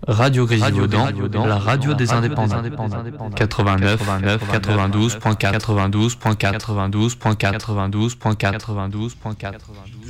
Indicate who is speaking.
Speaker 1: Radio Grisivaudan, la radio des indépendants. 89, 92.4, 92.4, 92.4, 92.4, 92.4.